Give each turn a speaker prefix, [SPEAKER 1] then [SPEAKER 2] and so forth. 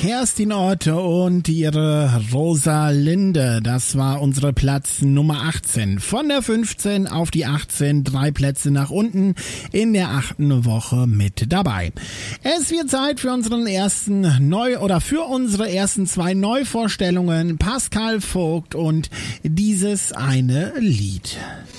[SPEAKER 1] Kerstin Ott und ihre Rosalinde. Das war unsere Platz Nummer 18. Von der 15 auf die 18, 3 Plätze nach unten in der 8. Woche mit dabei. Es wird Zeit für unsere ersten 2 Neuvorstellungen. Pascal Vogt und dieses eine Lied.